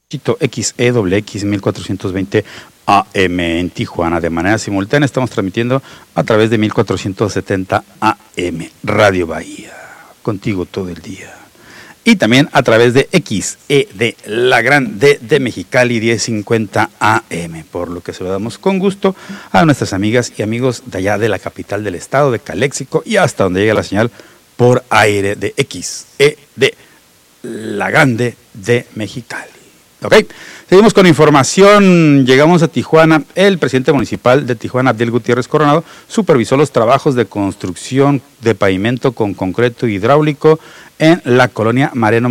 XEWX 1420 AM en Tijuana. De manera simultánea estamos transmitiendo a través de 1470 AM Radio Bahía, contigo todo el día. Y también a través de XED, la gran D de Mexicali 1050 AM, por lo que saludamos con gusto a nuestras amigas y amigos de allá de la capital del estado, de Caléxico, y hasta donde llega la señal por aire de XED, la grande de Mexicali. Ok, seguimos con información. Llegamos a Tijuana. El presidente municipal de Tijuana, Abdiel Gutiérrez Coronado, supervisó los trabajos de construcción de pavimento con concreto hidráulico en la colonia Mariano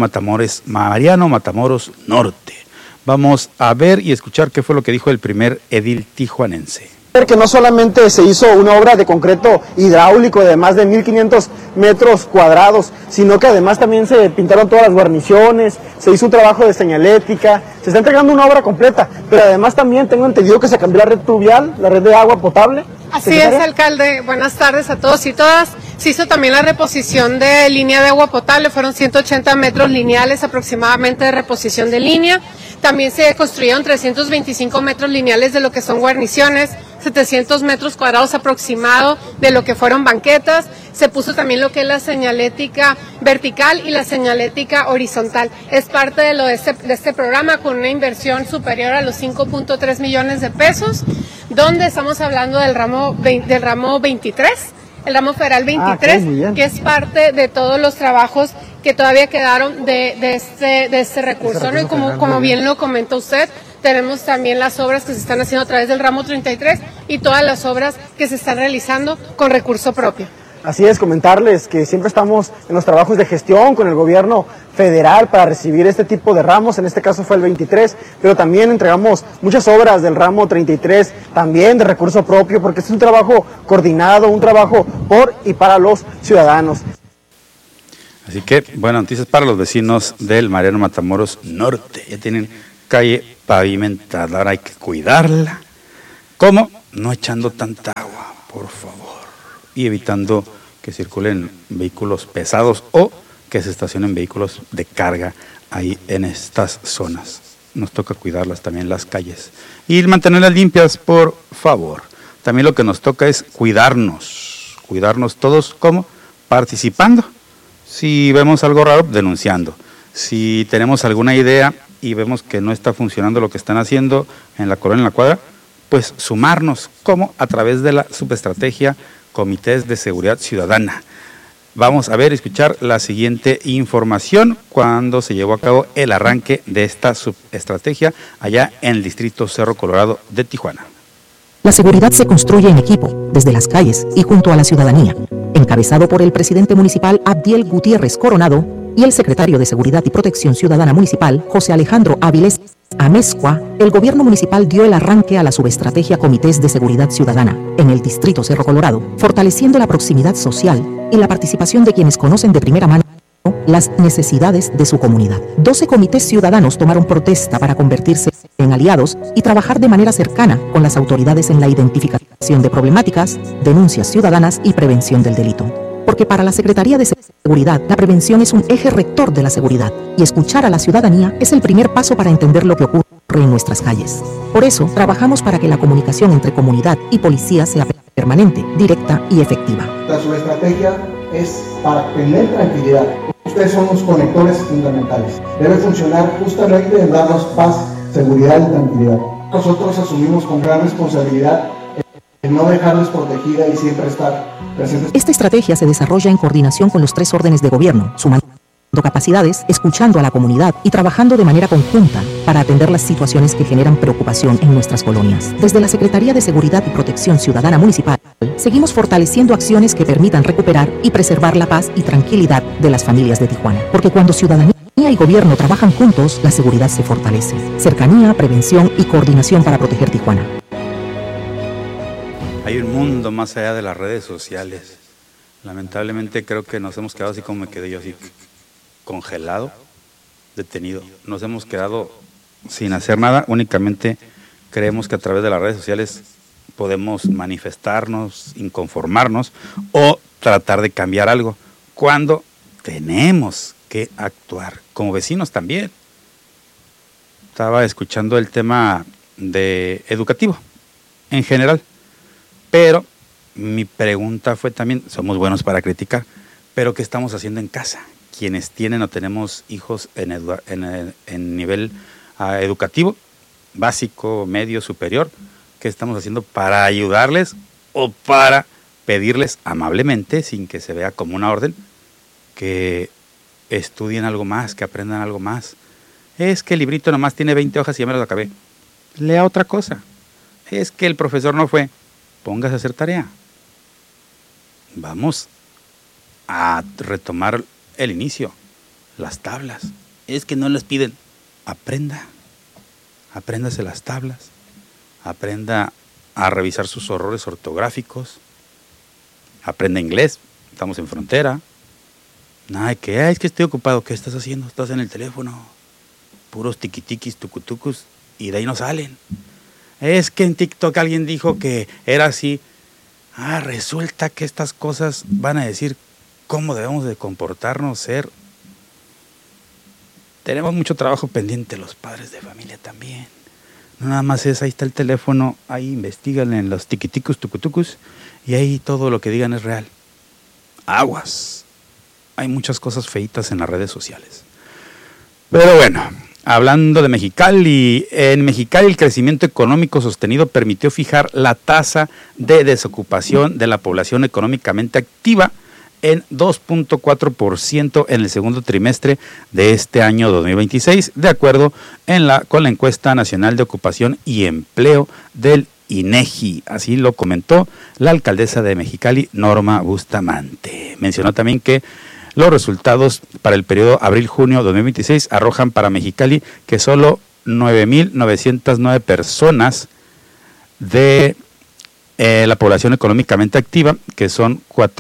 Matamoros Norte. Vamos a ver y escuchar qué fue lo que dijo el primer edil tijuanense. Que no solamente se hizo una obra de concreto hidráulico de más de 1.500 metros cuadrados, sino que además también se pintaron todas las guarniciones, se hizo un trabajo de señalética, se está entregando una obra completa, pero además también tengo entendido que se cambió la red pluvial, la red de agua potable. Así es, alcalde. Buenas tardes a todos y todas. Se hizo también la reposición de línea de agua potable, fueron 180 metros lineales aproximadamente de reposición de línea. También se construyeron 325 metros lineales de lo que son guarniciones, 700 metros cuadrados aproximado de lo que fueron banquetas. Se puso también lo que es la señalética vertical y la señalética horizontal. Es parte de este programa con una inversión superior a los 5.3 millones de pesos, donde estamos hablando del ramo 23, el ramo federal 23, que es parte de todos los trabajos que todavía quedaron de este recurso, ¿no? Y como bien lo comentó usted, tenemos también las obras que se están haciendo a través del ramo 33 y todas las obras que se están realizando con recurso propio. Así es, comentarles que siempre estamos en los trabajos de gestión con el gobierno federal para recibir este tipo de ramos, en este caso fue el 23, pero también entregamos muchas obras del ramo 33, también de recurso propio, porque es un trabajo coordinado, un trabajo por y para los ciudadanos. Así que, buenas noticias para los vecinos del Mariano Matamoros Norte. Ya tienen calle pavimentada, ahora hay que cuidarla. ¿Cómo? No echando tanta agua, por favor. Y evitando que circulen vehículos pesados o que se estacionen vehículos de carga ahí en estas zonas. Nos toca cuidarlas también las calles y mantenerlas limpias, por favor. También lo que nos toca es cuidarnos todos, ¿cómo? Participando. Si vemos algo raro, denunciando. Si tenemos alguna idea y vemos que no está funcionando lo que están haciendo en la colonia, en la cuadra, pues sumarnos, ¿cómo? A través de la subestrategia Comités de Seguridad Ciudadana. Vamos a ver y escuchar la siguiente información cuando se llevó a cabo el arranque de esta subestrategia allá en el distrito Cerro Colorado de Tijuana. La seguridad se construye en equipo, desde las calles y junto a la ciudadanía, encabezado por el presidente municipal Abdiel Gutiérrez Coronado y el secretario de Seguridad y Protección Ciudadana Municipal, José Alejandro Áviles Amezcua. El gobierno municipal dio el arranque a la subestrategia Comités de Seguridad Ciudadana en el distrito Cerro Colorado, fortaleciendo la proximidad social y la participación de quienes conocen de primera mano las necesidades de su comunidad. 12 comités ciudadanos tomaron protesta para convertirse en aliados y trabajar de manera cercana con las autoridades en la identificación de problemáticas, denuncias ciudadanas y prevención del delito. Porque para la Secretaría de Seguridad, la prevención es un eje rector de la seguridad y escuchar a la ciudadanía es el primer paso para entender lo que ocurre en nuestras calles. Por eso, trabajamos para que la comunicación entre comunidad y policía sea permanente, directa y efectiva. La subestrategia es para tener tranquilidad. Ustedes son los conectores fundamentales. Debe funcionar justamente en darnos paz, seguridad y tranquilidad. Nosotros asumimos con gran responsabilidad no dejarles protegida y siempre estar presentes. Esta estrategia se desarrolla en coordinación con los 3 órdenes de gobierno, sumando capacidades, escuchando a la comunidad y trabajando de manera conjunta para atender las situaciones que generan preocupación en nuestras colonias. Desde la Secretaría de Seguridad y Protección Ciudadana Municipal, seguimos fortaleciendo acciones que permitan recuperar y preservar la paz y tranquilidad de las familias de Tijuana. Porque cuando ciudadanía y gobierno trabajan juntos, la seguridad se fortalece. Cercanía, prevención y coordinación para proteger Tijuana. Hay un mundo más allá de las redes sociales. Lamentablemente creo que nos hemos quedado así como me quedé yo, así congelado, detenido. Nos hemos quedado sin hacer nada, únicamente creemos que a través de las redes sociales podemos manifestarnos, inconformarnos o tratar de cambiar algo, cuando tenemos que actuar, como vecinos también. estaba escuchando el tema de educativo en general, pero mi pregunta fue también, somos buenos para criticar, pero ¿qué estamos haciendo en casa? Quienes tienen o tenemos hijos en nivel educativo, básico, medio, superior, ¿qué estamos haciendo para ayudarles o para pedirles amablemente, sin que se vea como una orden, que estudien algo más, que aprendan algo más? Es que el librito nomás tiene 20 hojas y ya me lo acabé. Lea otra cosa. Es que el profesor no fue. Póngase a hacer tarea. Vamos a retomar el inicio, las tablas. Es que no las piden. Apréndase las tablas. Aprenda a revisar sus errores ortográficos. Aprenda inglés. Estamos en frontera. Nada de que, es que estoy ocupado. ¿Qué estás haciendo? Estás en el teléfono. Puros tiquitiquis, tucutucus, y de ahí no salen. Es que en TikTok alguien dijo que era así. Resulta que estas cosas van a decir cómo debemos de comportarnos, ser. Tenemos mucho trabajo pendiente los padres de familia también. No nada más es, ahí está el teléfono, ahí investigan en los tiquiticus, tucutucus, y ahí todo lo que digan es real. Aguas. Hay muchas cosas feitas en las redes sociales. Pero bueno, hablando de Mexicali, en Mexicali el crecimiento económico sostenido permitió fijar la tasa de desocupación de la población económicamente activa en 2.4% en el segundo trimestre de este año 2026, de acuerdo con la encuesta nacional de ocupación y empleo del INEGI. Así lo comentó la alcaldesa de Mexicali, Norma Bustamante. Mencionó también que los resultados para el periodo abril-junio 2026 arrojan para Mexicali que solo 9.909 personas de la población económicamente activa, que son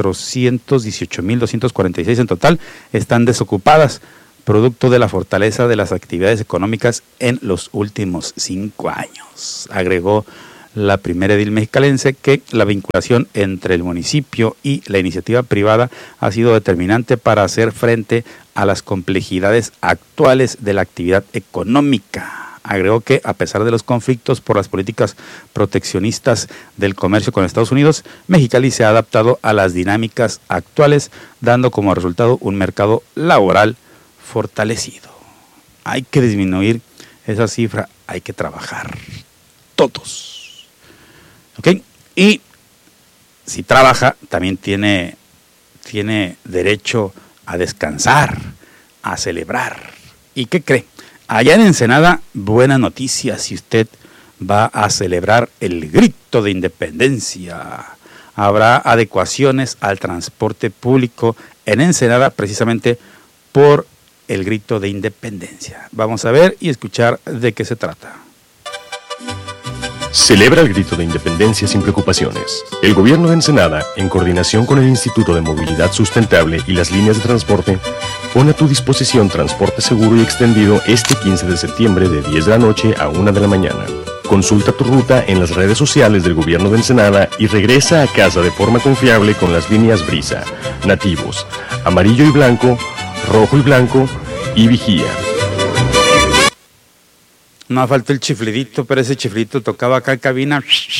418.246 en total, están desocupadas, producto de la fortaleza de las actividades económicas en los últimos 5 años. Agregó la primera edil mexicalense que la vinculación entre el municipio y la iniciativa privada ha sido determinante para hacer frente a las complejidades actuales de la actividad económica. Agregó que a pesar de los conflictos por las políticas proteccionistas del comercio con Estados Unidos, Mexicali se ha adaptado a las dinámicas actuales, dando como resultado un mercado laboral fortalecido. Hay que disminuir esa cifra, hay que trabajar todos. ¿Ok? Y si trabaja, también tiene derecho a descansar, a celebrar. ¿Y qué cree? Allá en Ensenada, buena noticia si usted va a celebrar el grito de independencia. Habrá adecuaciones al transporte público en Ensenada precisamente por el grito de independencia. Vamos a ver y escuchar de qué se trata. Celebra el grito de independencia sin preocupaciones. El gobierno de Ensenada, en coordinación con el Instituto de Movilidad Sustentable y las líneas de transporte, pone a tu disposición transporte seguro y extendido este 15 de septiembre de 10 de la noche a 1 de la mañana. Consulta tu ruta en las redes sociales del gobierno de Ensenada y regresa a casa de forma confiable con las líneas Brisa, Nativos, Amarillo y Blanco, Rojo y Blanco y Vigía. No faltó el chiflidito, pero ese chiflidito tocaba acá en cabina.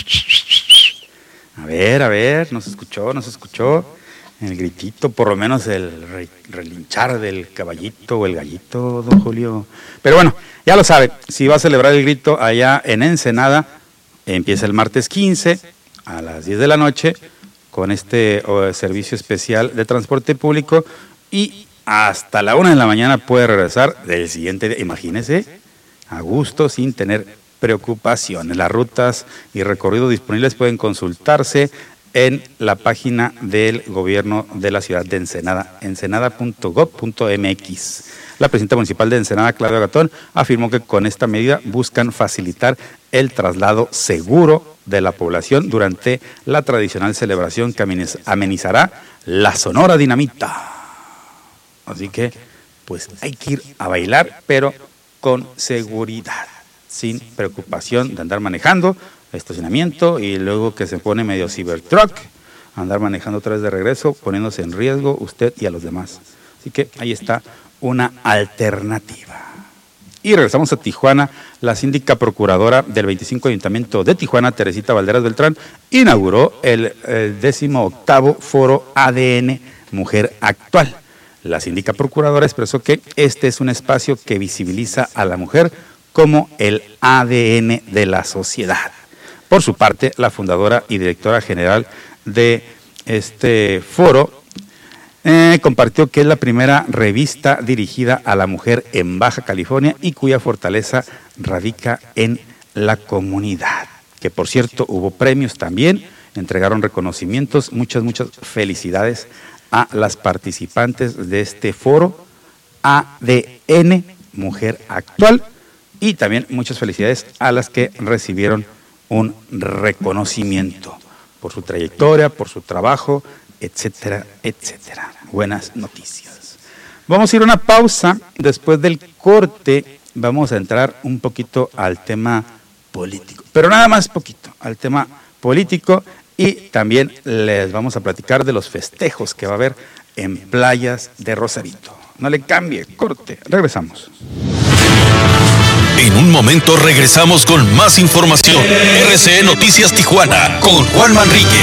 A ver, no se escuchó. El gritito, por lo menos el relinchar del caballito o el gallito, don Julio. Pero bueno, ya lo sabe, si va a celebrar el grito allá en Ensenada, empieza el martes 15 a las 10 de la noche con este servicio especial de transporte público y hasta la 1 de la mañana puede regresar del siguiente día. Imagínese, a gusto, sin tener preocupaciones. Las rutas y recorridos disponibles pueden consultarse en la página del gobierno de la ciudad de Ensenada, ensenada.gov.mx. La presidenta municipal de Ensenada, Claudia Gatón, afirmó que con esta medida buscan facilitar el traslado seguro de la población durante la tradicional celebración que amenizará la Sonora Dinamita. Así que, pues hay que ir a bailar, pero con seguridad, sin preocupación de andar manejando, estacionamiento y luego que se pone medio Cybertruck, andar manejando otra vez de regreso, poniéndose en riesgo usted y a los demás. Así que ahí está una alternativa. Y regresamos a Tijuana. La síndica procuradora del 25 Ayuntamiento de Tijuana, Teresita Valderas Beltrán, inauguró el 18º Foro ADN Mujer Actual. La síndica procuradora expresó que este es un espacio que visibiliza a la mujer como el ADN de la sociedad. Por su parte, la fundadora y directora general de este foro compartió que es la primera revista dirigida a la mujer en Baja California y cuya fortaleza radica en la comunidad. Que por cierto hubo premios también, entregaron reconocimientos, muchas felicidades a las participantes de este foro ADN Mujer Actual y también muchas felicidades a las que recibieron un reconocimiento por su trayectoria, por su trabajo, etcétera, etcétera. Buenas noticias. Vamos a ir a una pausa. Después del corte vamos a entrar un poquito al tema político, pero nada más poquito, al tema político, y también les vamos a platicar de los festejos que va a haber en Playas de Rosarito. No le cambie, corte, regresamos. En un momento regresamos con más información. RCE Noticias Tijuana con Juan Manrique.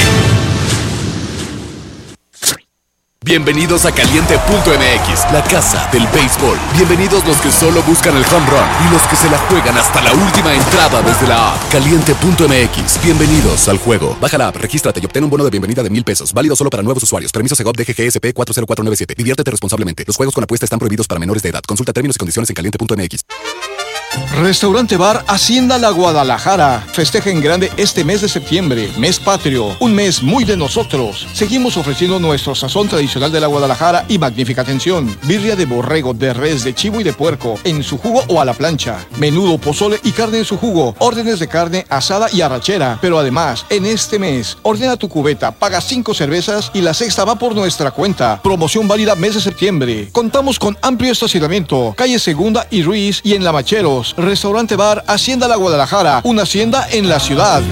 Bienvenidos a Caliente.mx, la casa del béisbol. Bienvenidos los que solo buscan el home run y los que se la juegan hasta la última entrada desde la app. Caliente.mx, bienvenidos al juego. Baja la app, regístrate y obtén un bono de bienvenida de $1,000. Válido solo para nuevos usuarios. Permiso Segov DGGSP 40497. Diviértete responsablemente. Los juegos con apuesta están prohibidos para menores de edad. Consulta términos y condiciones en Caliente.mx. Restaurante Bar Hacienda La Guadalajara. Festeja en grande este mes de septiembre, mes patrio, un mes muy de nosotros. Seguimos ofreciendo nuestro sazón tradicional de la Guadalajara y magnífica atención. Birria de borrego, de res, de chivo y de puerco, en su jugo o a la plancha. Menudo, pozole y carne en su jugo. Órdenes de carne asada y arrachera. Pero además, en este mes, ordena tu cubeta, paga 5 cervezas y la sexta va por nuestra cuenta. Promoción válida mes de septiembre. Contamos con amplio estacionamiento, calle Segunda y Ruiz y en Lavacheros. Restaurante Bar Hacienda La Guadalajara, una hacienda en la ciudad.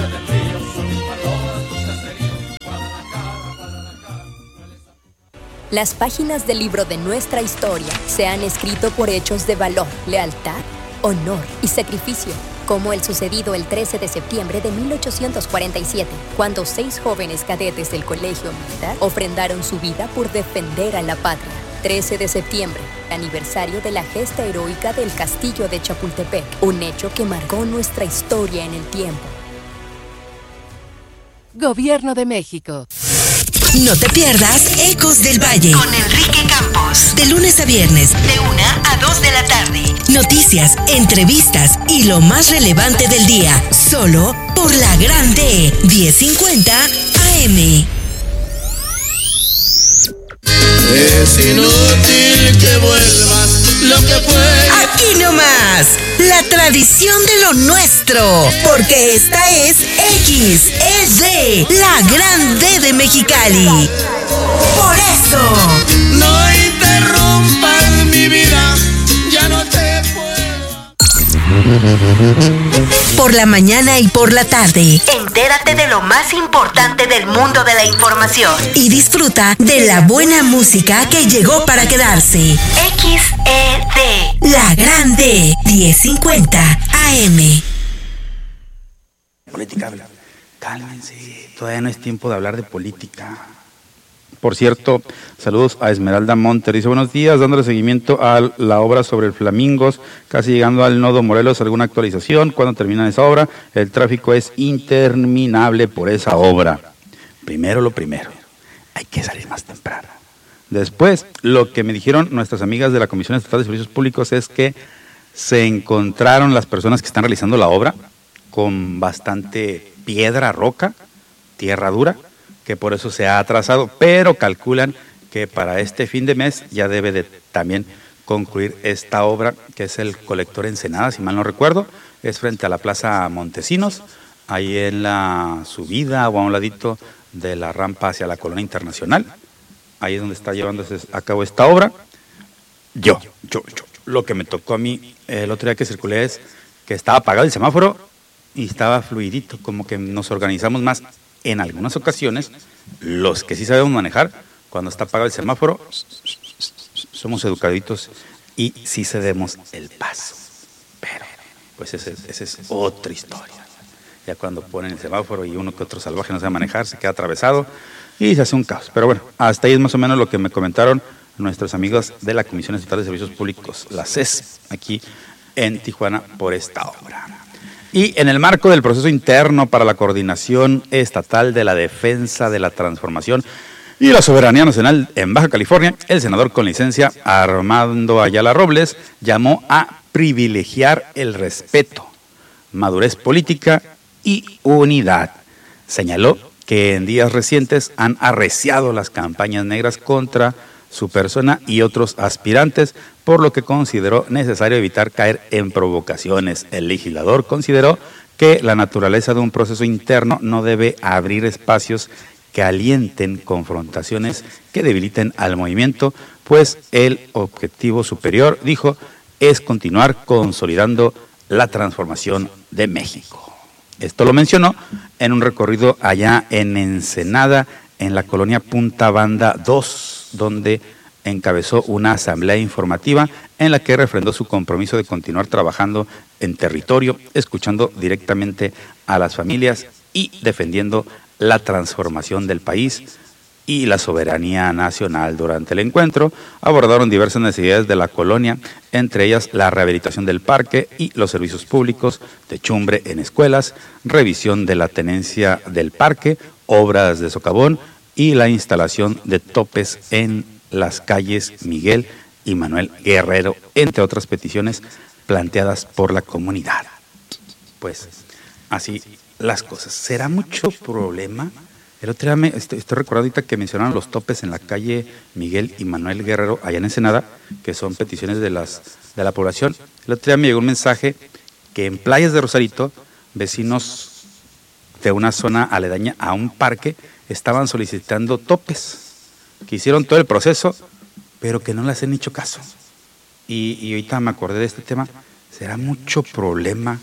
Las páginas del libro de nuestra historia se han escrito por hechos de valor, lealtad, honor y sacrificio, como el sucedido el 13 de septiembre de 1847, cuando 6 jóvenes cadetes del Colegio Militar ofrendaron su vida por defender a la patria. 13 de septiembre, aniversario de la gesta heroica del Castillo de Chapultepec, un hecho que marcó nuestra historia en el tiempo. Gobierno de México. No te pierdas Ecos del Valle con Enrique Campos. De lunes a viernes, de 1 a 2 de la tarde. Noticias, entrevistas y lo más relevante del día. Solo por la Grande 1050 AM. Es inútil que vuelvas lo que fue. Aquí nomás, la tradición de lo nuestro, porque esta es XED, la Grande de Mexicali. Por eso, no interrumpas mi vida, ya no te puedo. Por la mañana y por la tarde, entérate de lo más importante del mundo de la información y disfruta de la buena música que llegó para quedarse. XED, la Grande 1050 AM. Política, cálmense, todavía no es tiempo de hablar de política. Por cierto, saludos a Esmeralda Monter. Dice, buenos días, dándole seguimiento a la obra sobre el Flamingos, casi llegando al nodo Morelos, ¿alguna actualización? ¿Cuándo termina esa obra? El tráfico es interminable por esa obra. Primero lo primero, hay que salir más temprano. Después, lo que me dijeron nuestras amigas de la Comisión Estatal de Servicios Públicos es que se encontraron las personas que están realizando la obra con bastante piedra, roca, tierra dura, que por eso se ha atrasado, pero calculan que para este fin de mes ya debe de también concluir esta obra, que es el colector Ensenada, si mal no recuerdo, es frente a la Plaza Montesinos, ahí en la subida o a un ladito de la rampa hacia la Colonia Internacional, ahí es donde está llevándose a cabo esta obra. Yo, lo que me tocó a mí el otro día que circulé es que estaba apagado el semáforo y estaba fluidito, como que nos organizamos más. En algunas ocasiones, los que sí sabemos manejar, cuando está apagado el semáforo, somos educaditos y sí cedemos el paso. Pero, pues esa es otra historia. Ya cuando ponen el semáforo y uno que otro salvaje no sabe manejar, se queda atravesado y se hace un caos. Pero bueno, hasta ahí es más o menos lo que me comentaron nuestros amigos de la Comisión Estatal de Servicios Públicos, la CES, aquí en Tijuana, por esta obra. Y en el marco del proceso interno para la coordinación estatal de la defensa de la transformación y la soberanía nacional en Baja California, el senador con licencia Armando Ayala Robles llamó a privilegiar el respeto, madurez política y unidad. Señaló que en días recientes han arreciado las campañas negras contra su persona y otros aspirantes, por lo que consideró necesario evitar caer en provocaciones. El legislador consideró que la naturaleza de un proceso interno no debe abrir espacios que alienten confrontaciones que debiliten al movimiento, pues el objetivo superior, dijo, es continuar consolidando la transformación de México. Esto lo mencionó en un recorrido allá en Ensenada, en la colonia Punta Banda 2, donde encabezó una asamblea informativa en la que refrendó su compromiso de continuar trabajando en territorio, escuchando directamente a las familias y defendiendo la transformación del país y la soberanía nacional. Durante el encuentro abordaron diversas necesidades de la colonia, entre ellas la rehabilitación del parque y los servicios públicos, techumbre en escuelas, revisión de la tenencia del parque, obras de socavón y la instalación de topes en las calles Miguel y Manuel Guerrero, entre otras peticiones planteadas por la comunidad. Pues así las cosas. ¿Será mucho problema? El otro día estoy recordando ahorita que mencionaron los topes en la calle Miguel y Manuel Guerrero, allá en Ensenada, que son peticiones de la población. El otro día me llegó un mensaje que en Playas de Rosarito, vecinos de una zona aledaña a un parque estaban solicitando topes, que hicieron todo el proceso, pero que no les han hecho caso. Y ahorita me acordé de este tema. ¿Será mucho problema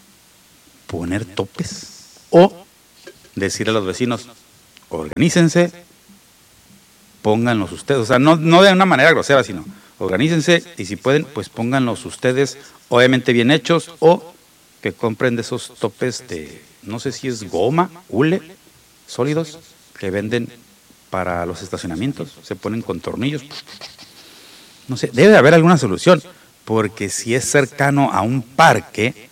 poner topes? O decirle a los vecinos, organícense, pónganlos ustedes, o sea, no de una manera grosera, sino organícense y si pueden, pues pónganlos ustedes, obviamente bien hechos, o que compren de esos topes de, no sé si es goma, hule, sólidos, que venden para los estacionamientos, se ponen con tornillos. No sé, debe de haber alguna solución, porque si es cercano a un parque,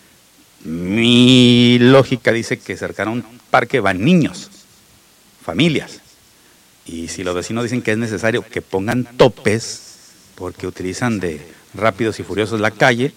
mi lógica dice que cercano a un parque van niños, familias, y si los vecinos dicen que es necesario que pongan topes porque utilizan de rápidos y furiosos la calle,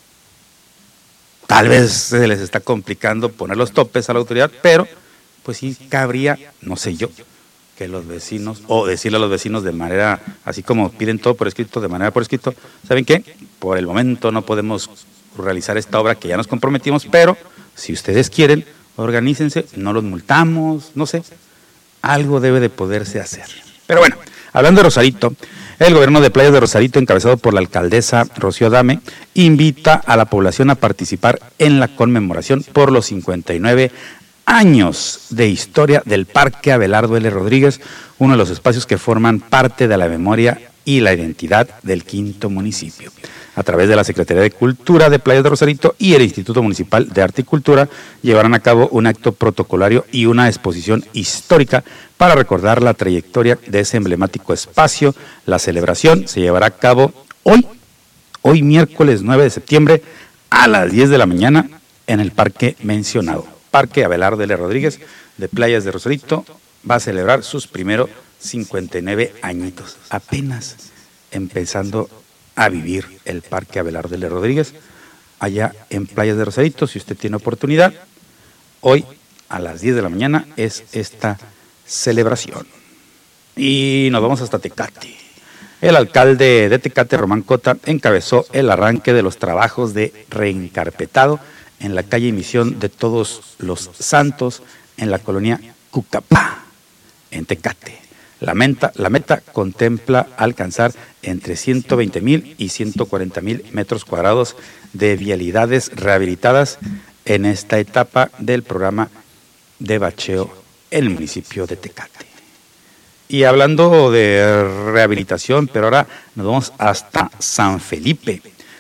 tal vez se les está complicando poner los topes a la autoridad, pero pues sí cabría, no sé yo, que los vecinos, o decirle a los vecinos de manera, así como piden todo por escrito, de manera por escrito, ¿saben qué? Por el momento no podemos realizar esta obra que ya nos comprometimos, pero si ustedes quieren, organícense, no los multamos, no sé, algo debe de poderse hacer. Pero bueno, hablando de Rosarito, el gobierno de Playas de Rosarito, encabezado por la alcaldesa Rocío Adame, invita a la población a participar en la conmemoración por los 59 años de historia del Parque Abelardo L. Rodríguez, uno de los espacios que forman parte de la memoria y la identidad del quinto municipio. A través de la Secretaría de Cultura de Playas de Rosarito y el Instituto Municipal de Arte y Cultura, llevarán a cabo un acto protocolario y una exposición histórica para recordar la trayectoria de ese emblemático espacio. La celebración se llevará a cabo hoy miércoles 9 de septiembre a las 10 de la mañana en el parque mencionado. Parque Abelardo L. Rodríguez de Playas de Rosarito va a celebrar sus primeros 59 añitos, apenas empezando a vivir el Parque Abelardo L. Rodríguez allá en Playas de Rosarito. Si usted tiene oportunidad, hoy a las 10 de la mañana es esta celebración. Y nos vamos hasta Tecate. El alcalde de Tecate, Román Cota, encabezó el arranque de los trabajos de reencarpetado en la calle Misión de Todos los Santos, en la colonia Cucapá, en Tecate. La meta contempla alcanzar entre 120,000 y 140,000 metros cuadrados de vialidades rehabilitadas en esta etapa del programa de bacheo en el municipio de Tecate. Y hablando de rehabilitación, pero ahora nos vamos hasta San Felipe,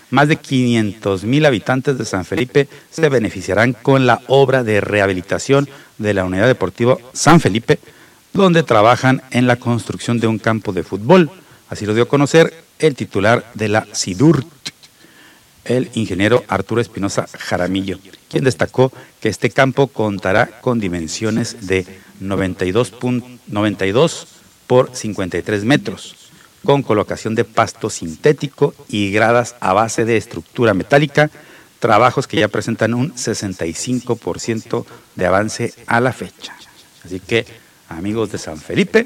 Más de 500,000 habitantes de San Felipe se beneficiarán con la obra de rehabilitación de la Unidad Deportiva San Felipe, donde trabajan en la construcción de un campo de fútbol. Así lo dio a conocer el titular de la SIDURT, el ingeniero Arturo Espinosa Jaramillo, quien destacó que este campo contará con dimensiones de 92 por 53 metros, con colocación de pasto sintético y gradas a base de estructura metálica, trabajos que ya presentan un 65% de avance a la fecha. Así que, amigos de San Felipe,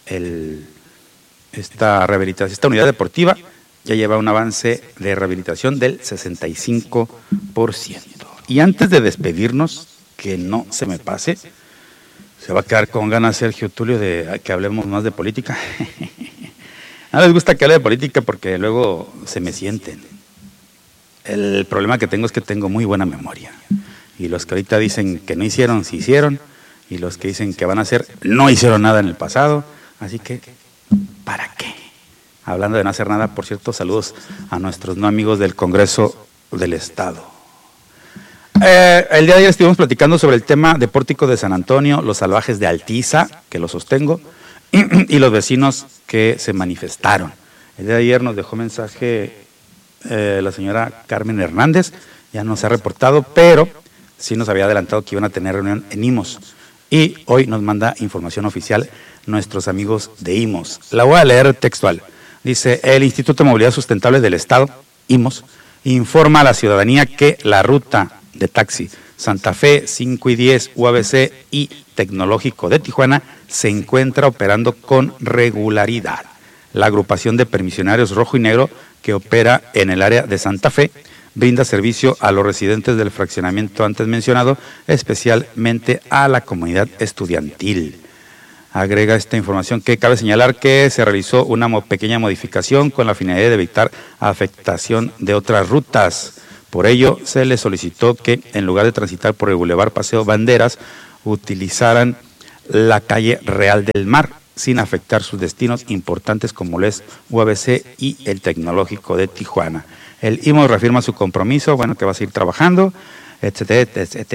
esta unidad deportiva ya lleva un avance de rehabilitación del 65%. Y antes de despedirnos, que no se me pase, se va a quedar con ganas Sergio Tulio de que hablemos más de política. No les gusta que hable de política porque luego se me sienten. El problema que tengo es que tengo muy buena memoria. Y los que ahorita dicen que no hicieron, sí hicieron. Y los que dicen que van a hacer, no hicieron nada en el pasado. Así que, ¿para qué? Hablando de no hacer nada, por cierto, saludos a nuestros no amigos del Congreso del Estado. El día de ayer estuvimos platicando sobre el tema de Pórtico de San Antonio, los salvajes de Altiza, que lo sostengo, y los vecinos que se manifestaron. El día de ayer nos dejó mensaje la señora Carmen Hernández, ya no se ha reportado, pero sí nos había adelantado que iban a tener reunión en IMOS. Y hoy nos manda información oficial nuestros amigos de IMOS. La voy a leer textual. Dice, el Instituto de Movilidad Sustentable del Estado, IMOS, informa a la ciudadanía que la ruta de taxi Santa Fe, 5 y 10, UABC y Tecnológico de Tijuana se encuentra operando con regularidad. La agrupación de permisionarios rojo y negro que opera en el área de Santa Fe brinda servicio a los residentes del fraccionamiento antes mencionado, especialmente a la comunidad estudiantil. Agrega esta información que cabe señalar que se realizó una pequeña modificación con la finalidad de evitar afectación de otras rutas. Por ello, se les solicitó que, en lugar de transitar por el Boulevard Paseo Banderas, utilizaran la calle Real del Mar, sin afectar sus destinos importantes como es UABC y el Tecnológico de Tijuana. El IMOS reafirma su compromiso, que va a seguir trabajando, etc,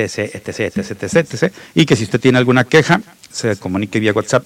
y que si usted tiene alguna queja, se comunique vía WhatsApp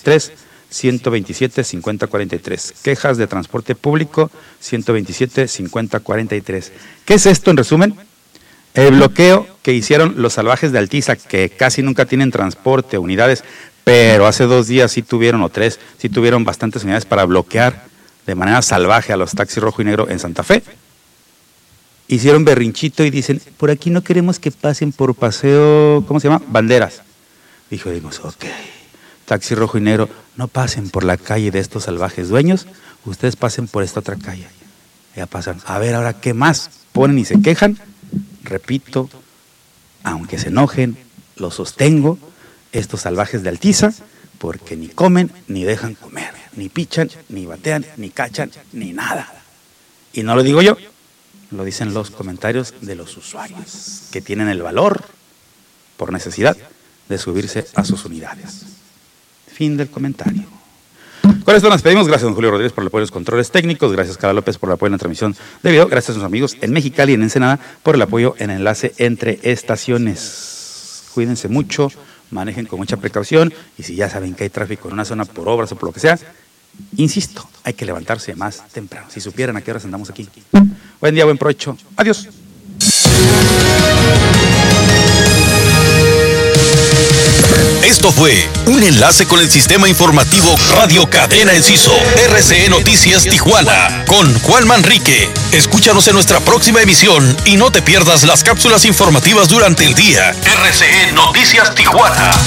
663-127-5043. Quejas de transporte público 127-5043. ¿Qué es esto en resumen? El bloqueo que hicieron los salvajes de Altiza, que casi nunca tienen transporte, unidades, pero hace 2 días sí tuvieron, o 3, sí tuvieron bastantes unidades para bloquear de manera salvaje a los taxis rojo y negro en Santa Fe. Hicieron berrinchito y dicen, por aquí no queremos que pasen por paseo, ¿cómo se llama? Banderas. Dijimos, ok, taxi rojo y negro, no pasen por la calle de estos salvajes dueños, ustedes pasen por esta otra calle. Ya pasan. A ver, ahora, ¿qué más? Ponen y se quejan. Repito, aunque se enojen, lo sostengo, estos salvajes de Altiza, porque ni comen, ni dejan comer, ni pichan, ni batean, ni cachan, ni nada. Y no lo digo yo, lo dicen los comentarios de los usuarios, que tienen el valor, por necesidad, de subirse a sus unidades. Fin del comentario. Con esto nos despedimos. Gracias, don Julio Rodríguez, por el apoyo de los controles técnicos. Gracias, Carla López, por el apoyo en la transmisión de video. Gracias a sus amigos en Mexicali y en Ensenada por el apoyo en el enlace entre estaciones. Cuídense mucho, manejen con mucha precaución y si ya saben que hay tráfico en una zona por obras o por lo que sea, insisto, hay que levantarse más temprano. Si supieran a qué horas andamos aquí. Buen día, buen provecho. Adiós. Esto fue un enlace con el sistema informativo Radio Cadena Enciso, RCE Noticias Tijuana, con Juan Manrique. Escúchanos en nuestra próxima emisión y no te pierdas las cápsulas informativas durante el día. RCE Noticias Tijuana.